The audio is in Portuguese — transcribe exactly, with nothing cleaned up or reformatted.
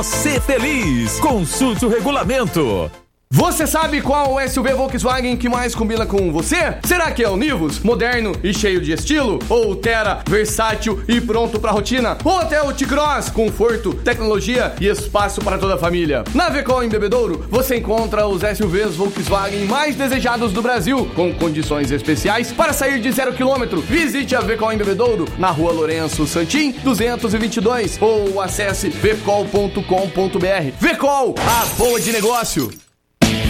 Ser feliz. Consulte o regulamento. Você sabe qual o S U V Volkswagen que mais combina com você? Será que é o Nivus, moderno e cheio de estilo? Ou o Terra, versátil e pronto pra rotina? Ou até o T-Cross, conforto, tecnologia e espaço para toda a família? Na Vecol em Bebedouro, você encontra os S U Vs Volkswagen mais desejados do Brasil, com condições especiais para sair de zero quilômetro. Visite a Vecol em Bebedouro, na rua Lourenço Santim, duzentos e vinte e dois, ou acesse vecol ponto com ponto br. Vecol, a boa de negócio!